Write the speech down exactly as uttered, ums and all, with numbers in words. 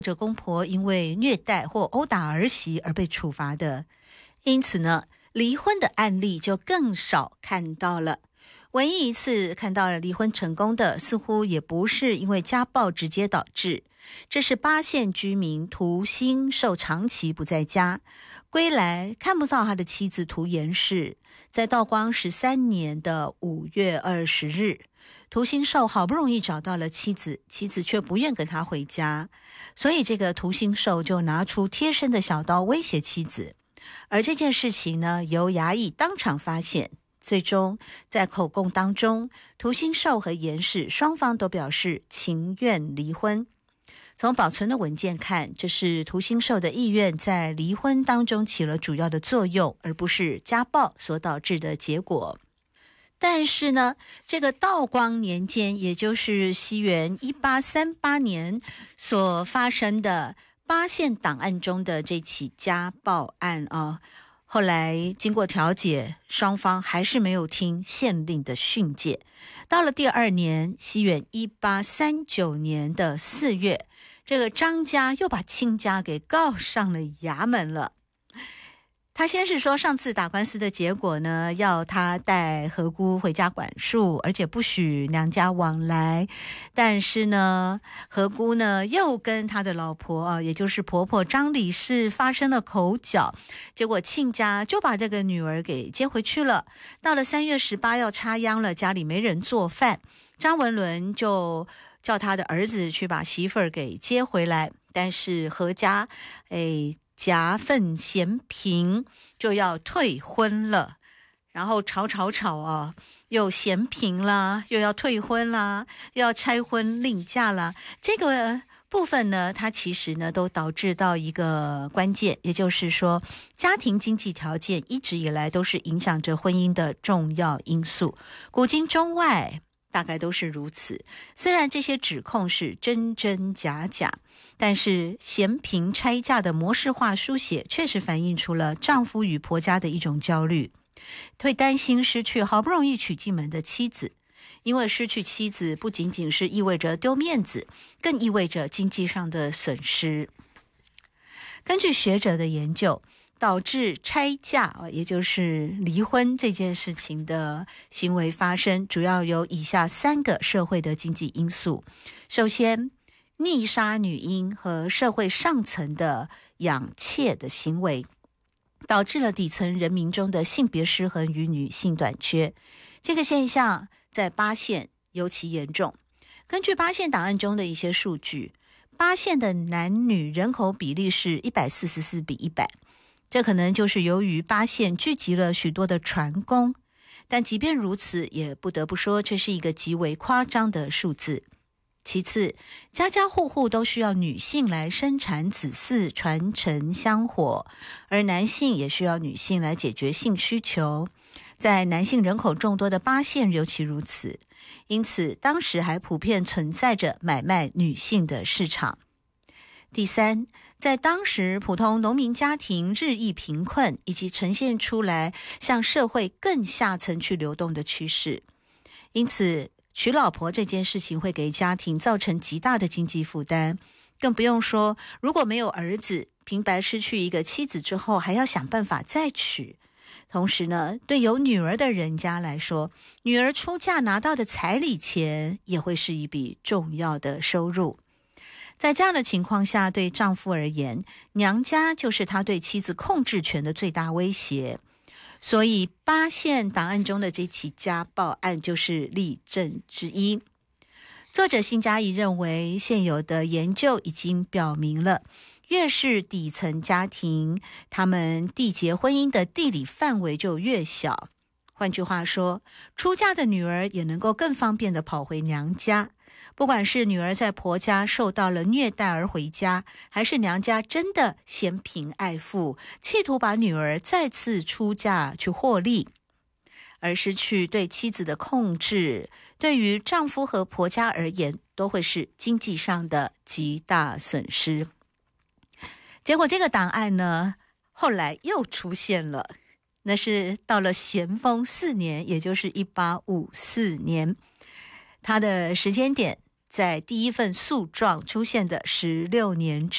者公婆因为虐待或殴打儿媳而被处罚的。因此呢，离婚的案例就更少看到了。唯一一次看到了离婚成功的，似乎也不是因为家暴直接导致。这是八县居民涂兴寿长期不在家，归来看不到他的妻子涂延氏。在道光十三年的五月二十日，涂兴寿好不容易找到了妻子，妻子却不愿跟他回家，所以这个涂兴寿就拿出贴身的小刀威胁妻子。而这件事情呢，由衙役当场发现。最终在口供当中，涂兴寿和延氏双方都表示情愿离婚。从保存的文件看，这是涂兴寿的意愿在离婚当中起了主要的作用，而不是家暴所导致的结果。但是呢，这个道光年间，也就是西元一八三八年所发生的八县档案中的这起家暴案啊，后来经过调解，双方还是没有听县令的训诫。到了第二年，西元一八三九年的四月，这个张家又把亲家给告上了衙门了。他先是说上次打官司的结果呢，要他带何姑回家管束，而且不许娘家往来。但是呢，何姑呢又跟他的老婆啊，也就是婆婆张李氏发生了口角，结果亲家就把这个女儿给接回去了。到了三月十八要插秧了，家里没人做饭，张文伦就叫他的儿子去把媳妇儿给接回来，但是何家哎夹愤嫌贫，就要退婚了。然后吵吵吵啊，又嫌贫啦，又要退婚啦，又要拆婚另嫁啦。这个部分呢，它其实呢都导致到一个关键，也就是说，家庭经济条件一直以来都是影响着婚姻的重要因素。古今中外大概都是如此。虽然这些指控是真真假假，但是嫌贫拆嫁的模式化书写确实反映出了丈夫与婆家的一种焦虑，会担心失去好不容易娶进门的妻子。因为失去妻子不仅仅是意味着丢面子，更意味着经济上的损失。根据学者的研究，导致拆嫁，也就是离婚这件事情的行为发生，主要有以下三个社会的经济因素。首先，溺杀女婴和社会上层的养妾的行为，导致了底层人民中的性别失衡与女性短缺。这个现象在八县尤其严重。根据八县档案中的一些数据，八县的男女人口比例是一百四十四比一百。这可能就是由于八县聚集了许多的船工，但即便如此，也不得不说这是一个极为夸张的数字。其次，家家户户都需要女性来生产子嗣，传承香火，而男性也需要女性来解决性需求。在男性人口众多的八县尤其如此，因此当时还普遍存在着买卖女性的市场。第三，在当时普通农民家庭日益贫困，以及呈现出来向社会更下层去流动的趋势，因此娶老婆这件事情会给家庭造成极大的经济负担，更不用说如果没有儿子，平白失去一个妻子之后还要想办法再娶。同时呢，对有女儿的人家来说，女儿出嫁拿到的彩礼钱也会是一笔重要的收入。在这样的情况下，对丈夫而言，娘家就是他对妻子控制权的最大威胁。所以八县档案中的这起家暴案就是例证之一。作者辛嘉怡认为，现有的研究已经表明了，越是底层家庭，他们缔结婚姻的地理范围就越小。换句话说，出嫁的女儿也能够更方便地跑回娘家。不管是女儿在婆家受到了虐待而回家，还是娘家真的嫌贫爱富，企图把女儿再次出嫁去获利，而失去对妻子的控制，对于丈夫和婆家而言，都会是经济上的极大损失。结果这个档案呢，后来又出现了，那是到了咸丰四年，也就是一八五四年，它的时间点在第一份诉状出现的十六年之